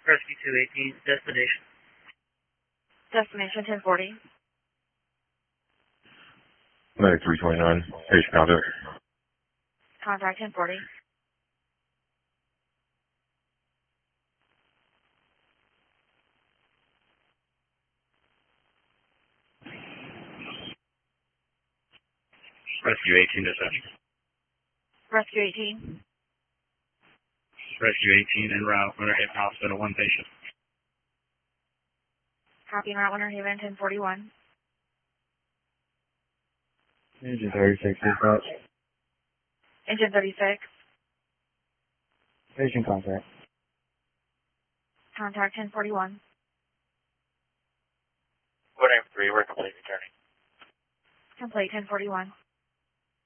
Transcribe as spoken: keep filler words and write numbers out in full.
Rescue two eighteen, destination. Destination ten forty. Medic three twenty-nine, patient contact. Contact ten forty. Rescue eighteen, dispatch. Rescue eighteen. Rescue eighteen en route, Winter Haven Hospital, one patient. Copy en route, Winter Haven ten forty-one. Engine thirty-six, dispatch. Engine thirty-six. Patient contact. Contact ten forty-one. Winter Haven three, we're complete returning. Complete ten forty-one.